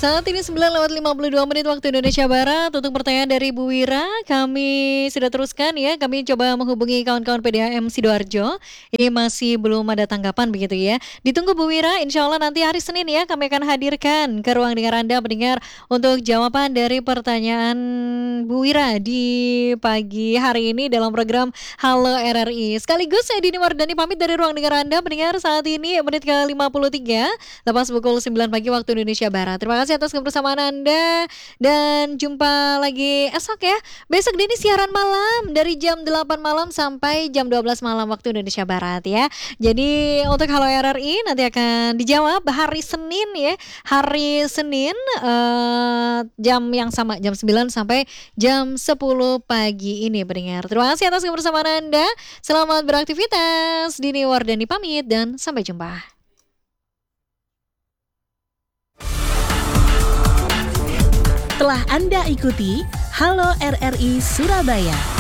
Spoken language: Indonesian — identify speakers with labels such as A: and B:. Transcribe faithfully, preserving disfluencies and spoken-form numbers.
A: Saat ini sembilan lewat lima puluh dua menit waktu Indonesia Barat. Untuk pertanyaan dari Bu Wira, kami sudah teruskan ya. Kami coba menghubungi kawan-kawan P D A M Sidoarjo. Ini masih belum ada tanggapan begitu ya. Ditunggu Bu Wira, insya Allah nanti hari Senin ya kami akan hadirkan ke ruang dengar Anda mendengar untuk jawaban dari pertanyaan Bu Wira di pagi hari ini dalam program Halo R R I. Sekaligus saya Dini Wardani pamit dari ruang dengar Anda mendengar saat ini menit ke lima puluh tiga lepas pukul sembilan pagi waktu Indonesia Barat. Terima kasih atas kebersamaan Anda dan jumpa lagi esok ya. Besok Dini siaran malam dari jam delapan malam sampai jam dua belas malam waktu Indonesia Barat ya. Jadi untuk Halo R R I nanti akan dijawab hari Senin ya. Hari Senin uh, jam yang sama jam sembilan sampai jam sepuluh pagi ini pendengar. Terima kasih atas kebersamaan Anda. Selamat beraktivitas. Dini Wardani pamit dan sampai jumpa.
B: Telah Anda ikuti Halo R R I Surabaya.